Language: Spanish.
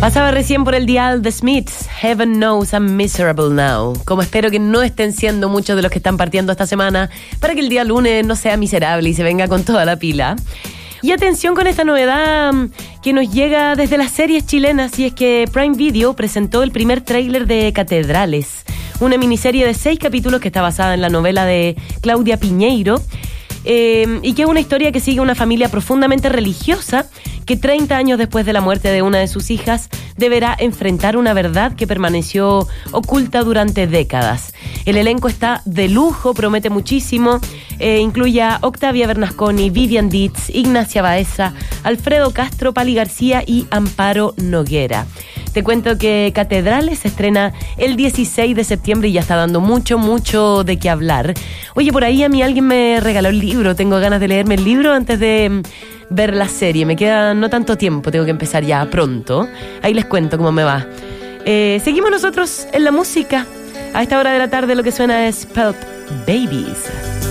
Pasaba recién por el dial The Smiths, Heaven Knows I'm Miserable Now. Como espero que no estén siendo muchos de los que están partiendo esta semana, para que el día lunes no sea miserable y se venga con toda la pila. Y atención con esta novedad que nos llega desde las series chilenas, y es que Prime Video presentó el primer tráiler de Catedrales, una miniserie de 6 capítulos que está basada en la novela de Claudia Piñeiro, y que es una historia que sigue una familia profundamente religiosa que 30 años después de la muerte de una de sus hijas deberá enfrentar una verdad que permaneció oculta durante décadas. El elenco está de lujo, promete muchísimo, incluye a Octavia Bernasconi, Vivian Ditz, Ignacia Baeza, Alfredo Castro, Pali García y Amparo Noguera. Te cuento que Catedrales se estrena el 16 de septiembre y ya está dando mucho de qué hablar. Oye, por ahí a mí alguien me regaló el libro, tengo ganas de leerme el libro antes de ver la serie. Me queda no tanto tiempo, tengo que empezar ya pronto. Ahí les cuento cómo me va. Seguimos nosotros en la música. A esta hora de la tarde lo que suena es Pulp Babies.